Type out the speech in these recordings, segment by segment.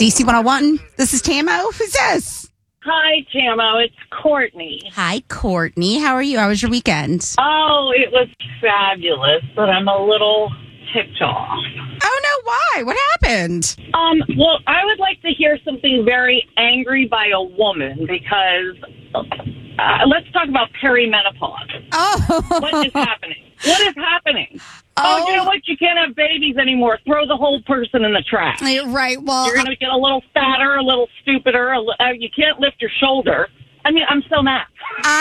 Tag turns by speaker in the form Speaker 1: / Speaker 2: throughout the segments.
Speaker 1: DC 101. This is Tamo. Who's this?
Speaker 2: Hi, Tamo. It's Courtney.
Speaker 1: Hi, Courtney. How are you? How was your weekend?
Speaker 2: Oh, it was fabulous, but I'm a little ticked off.
Speaker 1: Oh, no. Why? What happened?
Speaker 2: Well, I would like to hear something very angry by a woman because let's talk about perimenopause.
Speaker 1: Oh.
Speaker 2: What is happening? What is happening? Oh, you know what? You can't have babies anymore. Throw the whole person in the trash.
Speaker 1: Right. Well,
Speaker 2: You're going to get a little fatter, a little stupider. You can't lift your shoulder. I mean, I'm so mad.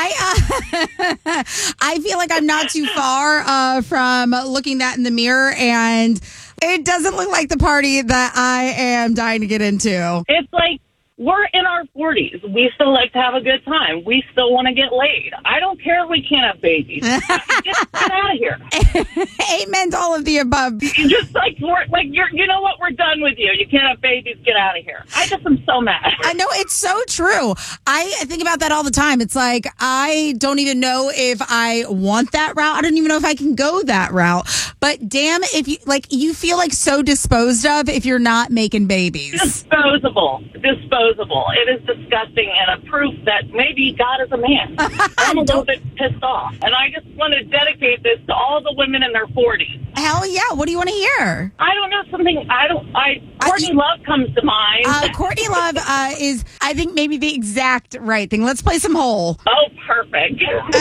Speaker 1: I feel like I'm not too far from looking that in the mirror, and it doesn't look like the party that I am dying to get into.
Speaker 2: It's like we're in our 40s. We still like to have a good time. We still want to get laid. I don't care if we can't have babies. Get out of here.
Speaker 1: Amen to all of the above.
Speaker 2: You just you know what? We're done with you. You can't have babies. Get out of here. I just am so mad.
Speaker 1: I know, it's so true. I think about that all the time. It's like, I don't even know if I want that route. I don't even know if I can go that route. But damn, if you feel like so disposed of if you're not making babies.
Speaker 2: Disposable. It is disgusting and a proof that maybe God is a man. I'm a little bit pissed off. And I just want to dedicate this to all the women in their 40s.
Speaker 1: Hell yeah. What do you want to hear?
Speaker 2: I don't know, something, Courtney Love comes to mind.
Speaker 1: Courtney Love is, I think, maybe the exact right thing. Let's play some Hole.
Speaker 2: Oh, perfect.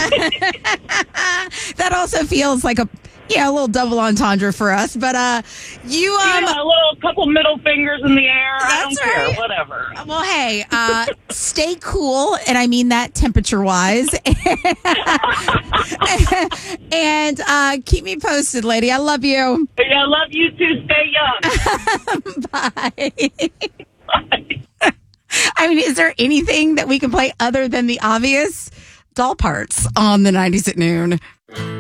Speaker 1: That also feels like a little double entendre for us. But
Speaker 2: a little couple middle fingers in the air. I don't care. Whatever.
Speaker 1: Well, hey, stay cool, and I mean that temperature-wise. And keep me posted, lady. I love you.
Speaker 2: Yeah, I love you too. Stay young.
Speaker 1: Bye.
Speaker 2: Bye.
Speaker 1: I mean, is there anything that we can play other than the obvious? Doll parts on the 90s at noon.